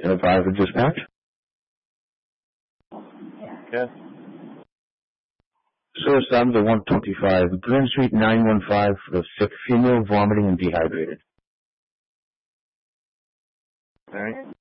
5 with dispatch. Yes. Source item to 125, Glen Street 915 for the sick female vomiting and dehydrated. All right.